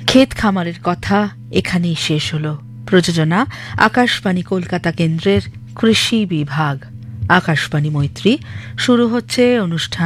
ক্ষেত খামারের কথা এখানেই শেষ হলো। প্রযোজনা আকাশবাণী কলকাতা কেন্দ্রের কৃষি বিভাগ। আকাশবাণী মৈত্রী। শুরু হচ্ছে অনুষ্ঠান।